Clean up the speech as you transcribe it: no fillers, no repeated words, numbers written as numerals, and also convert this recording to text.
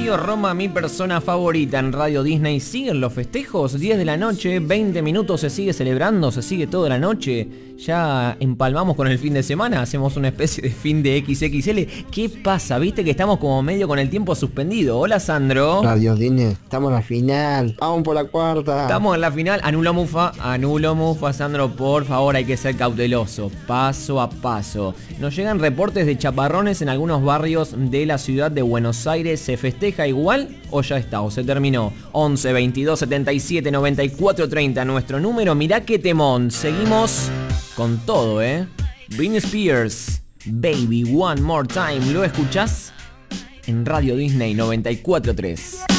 Río Roma, mi persona favorita en Radio Disney. ¿Siguen los festejos? 10 de la noche, 20 minutos, se sigue celebrando, se sigue toda la noche. Ya empalmamos con el fin de semana, hacemos una especie de fin de XXL. ¿Qué pasa? ¿Viste que estamos como medio con el tiempo suspendido? Hola, Sandro. Radio Disney, estamos en la final. Vamos por la cuarta. Estamos en la final. Anulo Mufa, Sandro, por favor, hay que ser cauteloso, paso a paso. Nos llegan reportes de chaparrones en algunos barrios de la ciudad de Buenos Aires. ¿Se festeja igual o ya está? ¿O se terminó? 11 22 77 94 30, nuestro número. Mirá qué temón. Seguimos con todo, Britney Spears, Baby One More Time. ¿Lo escuchás? En Radio Disney 94.3.